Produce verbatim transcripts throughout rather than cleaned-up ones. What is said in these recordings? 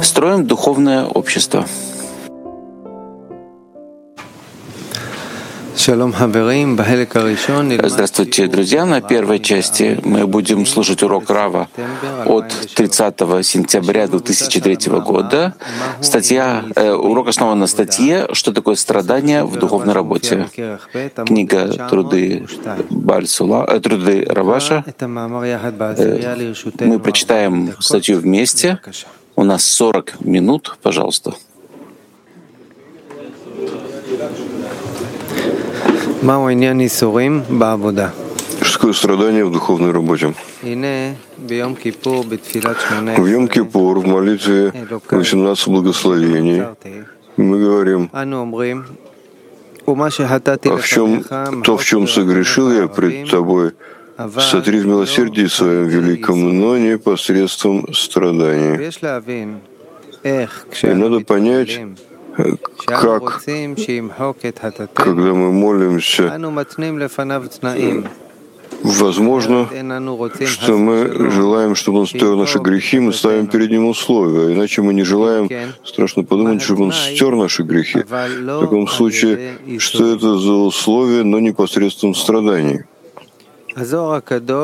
Строим духовное общество. Здравствуйте, друзья! На первой части мы будем слушать урок Рава от тридцатого сентября две тысячи третьего года. Статья, э, урок основан на статье «Что такое страдание в духовной работе». Книга «Труды Бальсула», э, «Труды Раваша». Э, мы прочитаем статью вместе. У нас сорок минут, пожалуйста. Что такое страдание в духовной работе? В Йом-Кипур, в молитве восемнадцати благословений, мы говорим: «А в чем, то, в чем согрешил я пред Тобой, сотри в милосердии Своем великом, но не посредством страданий». И надо понять, как, когда мы молимся, возможно, что мы желаем, чтобы Он стер наши грехи, мы ставим перед Ним условия. Иначе мы не желаем, страшно подумать, чтобы Он стер наши грехи. В таком случае, что это за условия, но не посредством страданий? В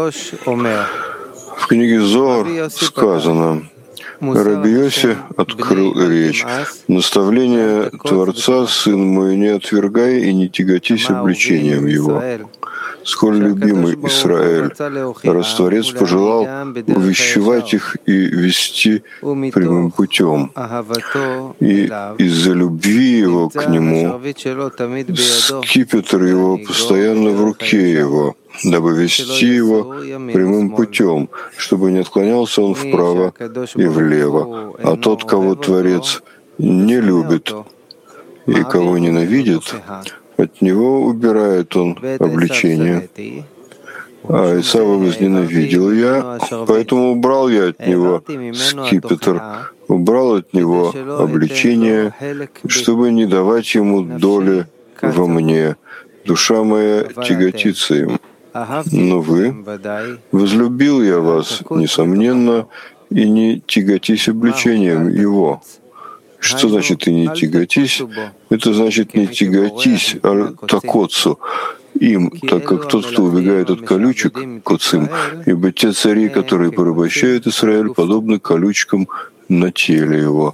книге Зоар сказано: Раби Йоси открыл речь. Наставление Творца, сын мой, не отвергай и не тяготись обличением его. Сколь любимый Израиль, раз Творец пожелал увещевать их и вести прямым путем. И из-за любви его к нему скипетр его постоянно в руке его, дабы вести его прямым путем, чтобы не отклонялся он вправо и влево. А тот, кого Творец не любит и кого ненавидит, от него убирает он обличение. А Исава возненавидел я, поэтому убрал я от него скипетр, убрал от него обличение, чтобы не давать ему доли во мне. Душа моя тяготится им. Но вы, возлюбил я вас, несомненно, и не тяготись обличением его. Что значит «и не тяготись»? Это значит «не тяготись такоцу» им, так как тот, кто убегает от колючек, коцим, ибо те цари, которые порабощают Израиль, подобны колючкам на теле его.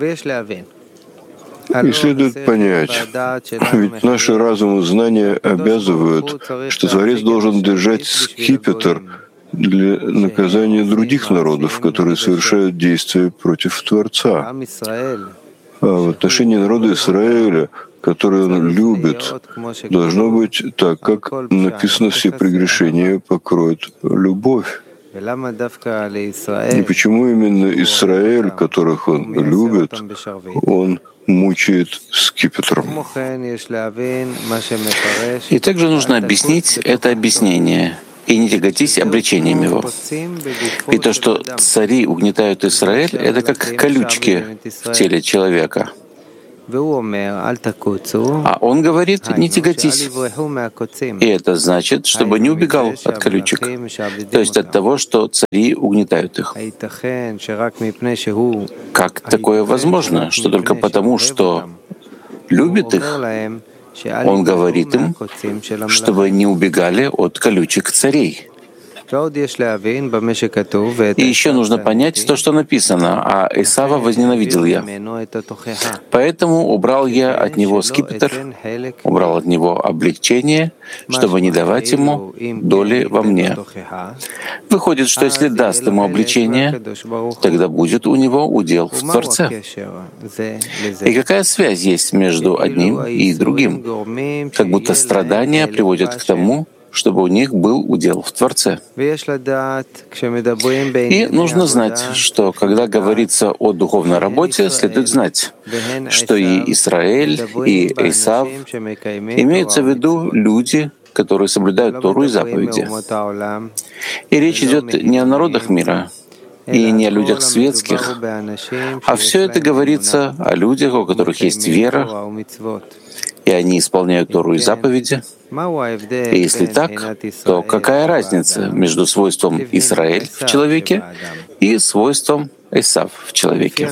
И следует понять, ведь наши разум и знания обязывают, что Творец должен держать скипетр для наказания других народов, которые совершают действия против Творца. А в отношении народа Израиля, который он любит, должно быть так, как написано: все прегрешения покроет любовь. И почему именно Израиль, которых он любит, он мучает скипетром? И также нужно объяснить это объяснение и не тяготись обличением его. И то, что цари угнетают Израиль, это как колючки в теле человека. А он говорит: не тяготись. И это значит, чтобы не убегал от колючек, то есть от того, что цари угнетают их. Как такое возможно, что только потому, что любит их, он говорит им, чтобы не убегали от колючек царей? И еще нужно понять то, что написано: «А Исава возненавидел я, поэтому убрал я от него скипетр, убрал от него облегчение, чтобы не давать ему доли во мне». Выходит, что если даст ему облегчение, тогда будет у него удел в Творце. И какая связь есть между одним и другим? Как будто страдания приводят к тому, чтобы у них был удел в Творце. И нужно знать, что когда говорится о духовной работе, следует знать, что и Израиль, и Исав имеются в виду люди, которые соблюдают Тору и заповеди. И речь идет не о народах мира и не о людях светских, а все это говорится о людях, у которых есть вера, и они исполняют Тору и заповеди. И если так, то какая разница между свойством Израиль в человеке и свойством Эсав в человеке.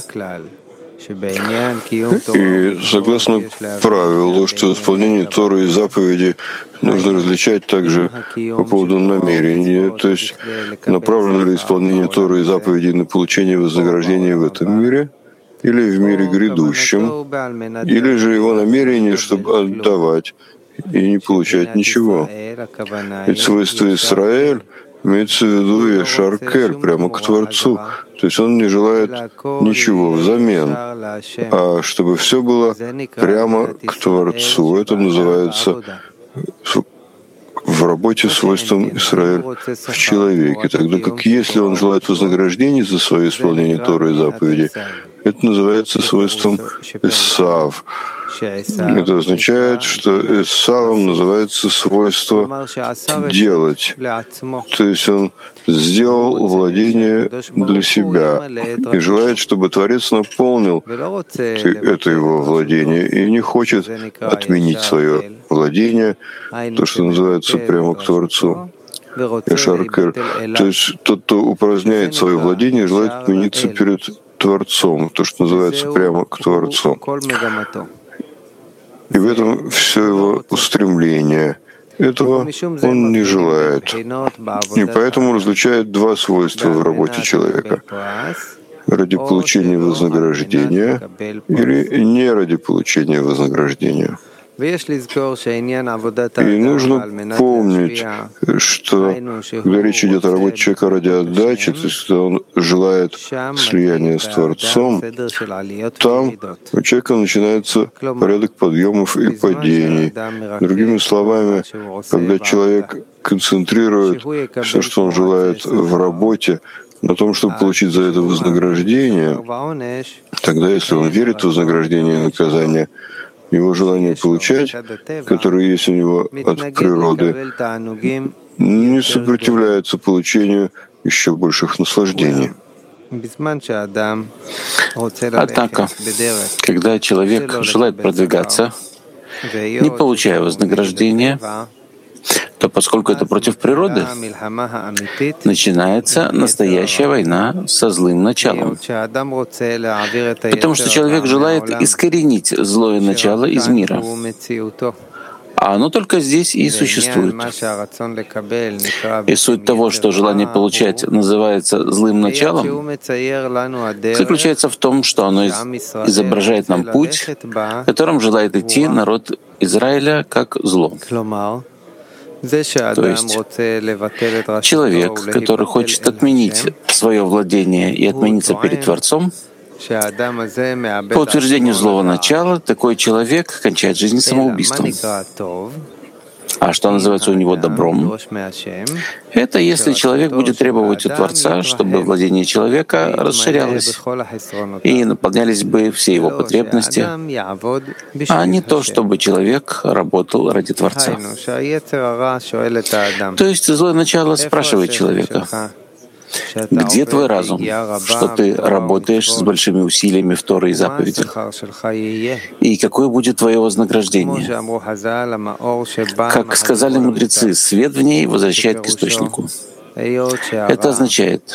И согласно правилу, что исполнение Торы и заповеди нужно различать также по поводу намерения, то есть направлено ли исполнение Торы и заповедей на получение вознаграждения в этом мире или в мире грядущем, или же его намерение, чтобы отдавать и не получать ничего. Ведь свойство Исраэль имеется в виду Яшар Кель, прямо к Творцу. То есть он не желает ничего взамен, а чтобы все было прямо к Творцу. Это называется в работе свойством Исраэль в человеке. Тогда как если он желает вознаграждения за свое исполнение Торы и заповедей, это называется свойством Эсав. Это означает, что Эсавом называется свойство делать. То есть он сделал владение для себя и желает, чтобы Творец наполнил это его владение и не хочет отменить свое владение, то, что называется прямо к Творцу. Яшар Кель. То есть тот, кто упраздняет свое владение, желает отмениться перед Творцом, то, что называется прямо к Творцу. И в этом все его устремление. Этого он не желает. И поэтому различает два свойства в работе человека. Ради получения вознаграждения или не ради получения вознаграждения. И нужно помнить, что когда речь идет о работе человека ради отдачи, то есть когда он желает слияния с Творцом, там у человека начинается порядок подъемов и падений. Другими словами, когда человек концентрирует все, что он желает в работе, на том, чтобы получить за это вознаграждение, тогда, если он верит в вознаграждение и наказание, его желание получать, которое есть у него от природы, не сопротивляется получению еще больших наслаждений. Однако, когда человек желает продвигаться, не получая вознаграждения, то поскольку это против природы, начинается настоящая война со злым началом. Потому что человек желает искоренить злое начало из мира. А оно только здесь и существует. И суть того, что желание получать называется злым началом, заключается в том, что оно изображает нам путь, которым желает идти народ Израиля как зло. То есть человек, который хочет отменить свое владение и отмениться перед Творцом, по утверждению злого начала, такой человек кончает жизнь самоубийством. А что называется у него добром? Это если человек будет требовать у Творца, чтобы владение человека расширялось и наполнялись бы все его потребности, а не то, чтобы человек работал ради Творца. То есть злое начало спрашивает человека: где твой разум, что ты работаешь с большими усилиями в Торе и заповедях? И какое будет твое вознаграждение? Как сказали мудрецы, свет в ней возвращает к источнику. Это означает,